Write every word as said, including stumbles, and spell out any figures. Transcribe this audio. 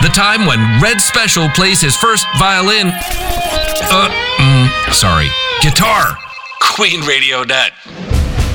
The time when Red Special plays his first violin. Uh, mm, sorry, guitar. Queen Radio Net.